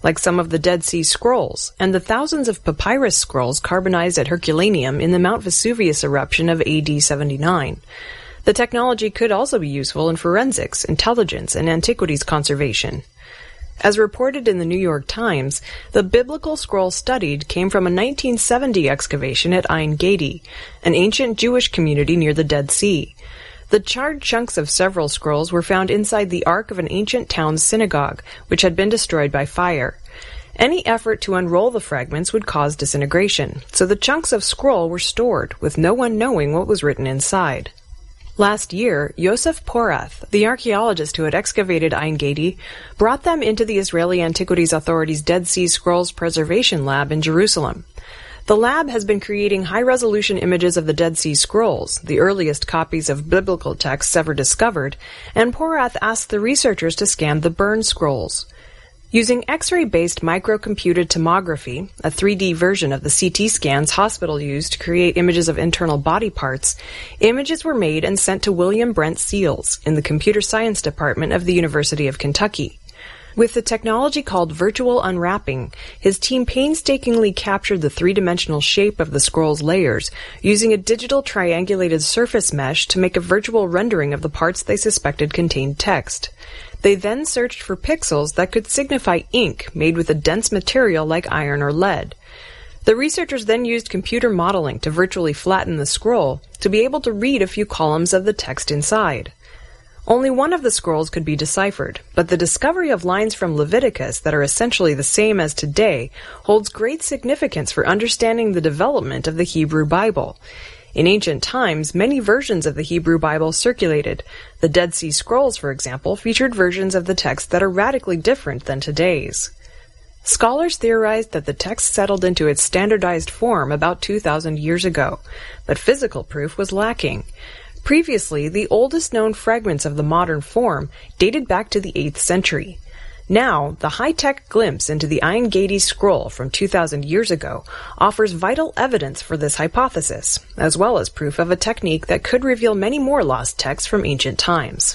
like some of the Dead Sea Scrolls and the thousands of papyrus scrolls carbonized at Herculaneum in the Mount Vesuvius eruption of AD 79. The technology could also be useful in forensics, intelligence, and antiquities conservation. As reported in the New York Times, the biblical scroll studied came from a 1970 excavation at Ein Gedi, an ancient Jewish community near the Dead Sea. The charred chunks of several scrolls were found inside the ark of an ancient town's synagogue, which had been destroyed by fire. Any effort to unroll the fragments would cause disintegration, so the chunks of scroll were stored, with no one knowing what was written inside. Last year, Yosef Porath, the archaeologist who had excavated Ein Gedi, brought them into the Israeli Antiquities Authority's Dead Sea Scrolls Preservation Lab in Jerusalem. The lab has been creating high-resolution images of the Dead Sea Scrolls, the earliest copies of biblical texts ever discovered, and Porath asked the researchers to scan the burned scrolls. Using X-ray-based microcomputed tomography, a 3D version of the CT scans hospitals use to create images of internal body parts, images were made and sent to William Brent Seals in the Computer Science Department of the University of Kentucky. With the technology called virtual unwrapping, his team painstakingly captured the three-dimensional shape of the scroll's layers, using a digital triangulated surface mesh to make a virtual rendering of the parts they suspected contained text. They then searched for pixels that could signify ink made with a dense material like iron or lead. The researchers then used computer modeling to virtually flatten the scroll to be able to read a few columns of the text inside. Only one of the scrolls could be deciphered, but the discovery of lines from Leviticus that are essentially the same as today holds great significance for understanding the development of the Hebrew Bible. In ancient times, many versions of the Hebrew Bible circulated. The Dead Sea Scrolls, for example, featured versions of the text that are radically different than today's. Scholars theorized that the text settled into its standardized form about 2,000 years ago, but physical proof was lacking. Previously, the oldest known fragments of the modern form dated back to the 8th century. Now, the high-tech glimpse into the Ein Gedi scroll from 2,000 years ago offers vital evidence for this hypothesis, as well as proof of a technique that could reveal many more lost texts from ancient times.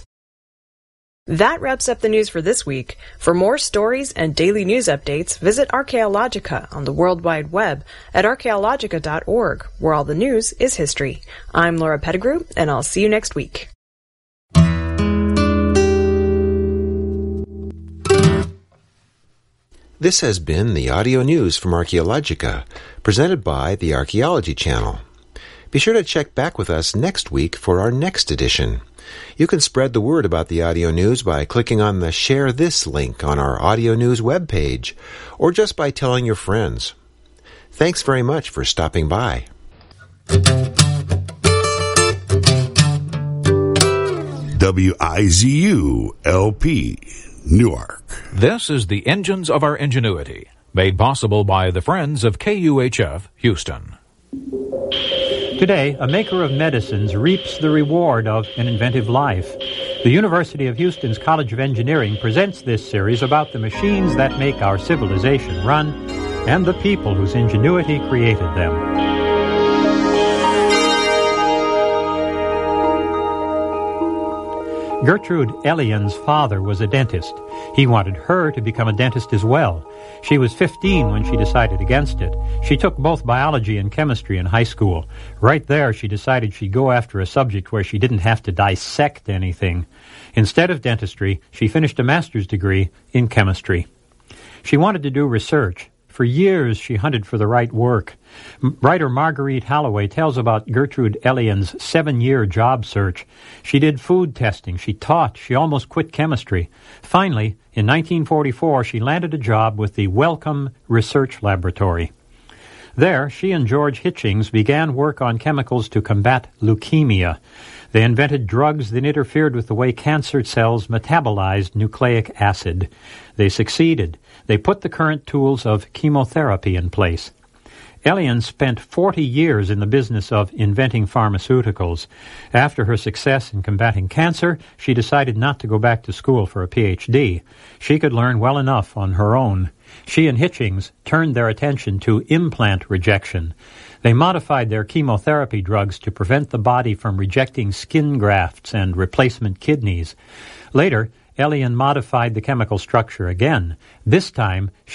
That wraps up the news for this week. For more stories and daily news updates, visit Archaeologica on the World Wide Web at archaeologica.org, where all the news is history. I'm Laura Pettigrew, and I'll see you next week. This has been the audio news from Archaeologica, presented by the Archaeology Channel. Be sure to check back with us next week for our next edition. You can spread the word about the audio news by clicking on the Share This link on our audio news webpage, or just by telling your friends. Thanks very much for stopping by. WIZU-LP, Newark. This is the Engines of Our Ingenuity, made possible by the Friends of KUHF, Houston. Today, a maker of medicines reaps the reward of an inventive life. The University of Houston's College of Engineering presents this series about the machines that make our civilization run and the people whose ingenuity created them. Gertrude Elian's father was a dentist. He wanted her to become a dentist as well. She was 15 when she decided against it. She took both biology and chemistry in high school. Right there, she decided she'd go after a subject where she didn't have to dissect anything. Instead of dentistry, she finished a master's degree in chemistry. She wanted to do research. For years, she hunted for the right work. Writer Marguerite Holloway tells about Gertrude Elian's 7-year job search. She did food testing, she taught, she almost quit chemistry. Finally, in 1944, she landed a job with the Wellcome Research Laboratory. There, she and George Hitchings began work on chemicals to combat leukemia. They invented drugs that interfered with the way cancer cells metabolized nucleic acid. They succeeded. They put the current tools of chemotherapy in place. Elian spent 40 years in the business of inventing pharmaceuticals. After her success in combating cancer, she decided not to go back to school for a Ph.D. She could learn well enough on her own. She and Hitchings turned their attention to implant rejection. They modified their chemotherapy drugs to prevent the body from rejecting skin grafts and replacement kidneys. Later, Elian modified the chemical structure again. This time,